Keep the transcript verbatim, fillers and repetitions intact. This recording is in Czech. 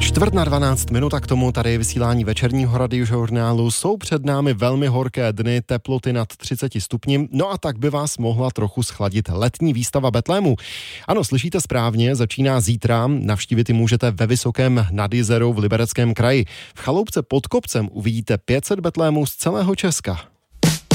Čtvrt na dvanáct minut a k tomu tady je vysílání večerního radiožurnálu. Jsou před námi velmi horké dny, teploty nad třicet stupni, no a tak by vás mohla trochu schladit letní výstava Betlému. Ano, slyšíte správně, začíná zítra, navštívit ji můžete ve Vysokém nad Jizerou v Libereckém kraji. V chaloupce pod kopcem uvidíte pět set Betlémů z celého Česka.